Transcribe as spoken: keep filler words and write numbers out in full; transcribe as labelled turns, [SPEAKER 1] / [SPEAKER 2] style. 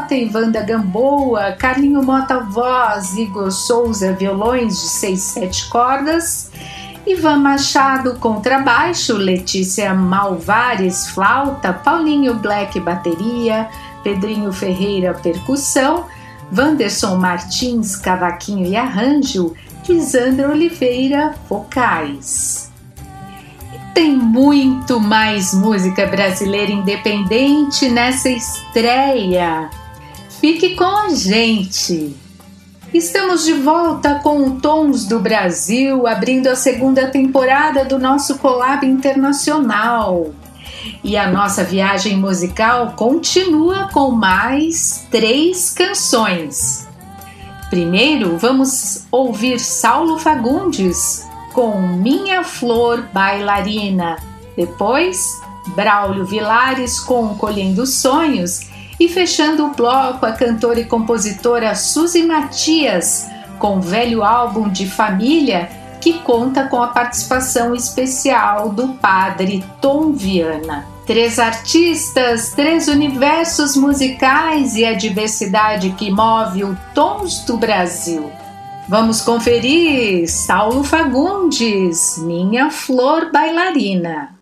[SPEAKER 1] Mota e Wanda Gamboa, Carlinho Mota voz, Igor Souza violões de seis, sete cordas, Ivan Machado contrabaixo, Letícia Malvares flauta, Paulinho Black bateria, Pedrinho Ferreira percussão, Wanderson Martins cavaquinho e arranjo, Lisandra Oliveira vocais. Tem muito mais música brasileira independente nessa estreia. Fique com a gente! Estamos de volta com o Tons do Brasil, abrindo a segunda temporada do nosso Collab Internacional. E a nossa viagem musical continua com mais três canções. Primeiro, vamos ouvir Saulo Fagundes com Minha Flor Bailarina. Depois, Braulio Vilares com Colhendo Sonhos. E fechando o bloco, a cantora e compositora Suzy Matias com Velho Álbum de Família, que conta com a participação especial do padre Tom Viana. Três artistas, três universos musicais e a diversidade que move o Tons do Brasil. Vamos conferir Saulo Fagundes, Minha Flor Bailarina.